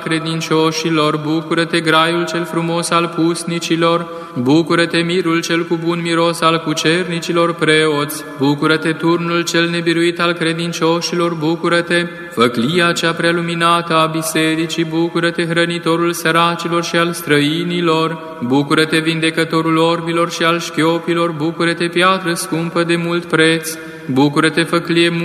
credincioșilor, bucură-te graiul cel frumos al pusnicilor, bucură-te mirul cel cu bun miros al cucernicilor preoți, bucură-te turnul cel nebiruit al credincioșilor, bucură-te făclia cea preluminată a bisericii, bucură-te hrănitorul săracilor și al străinilor, bucură-te vindecătorul orbilor și al șchiopilor, bucură-te piatră scumpă de mult preț, bucură-te făclie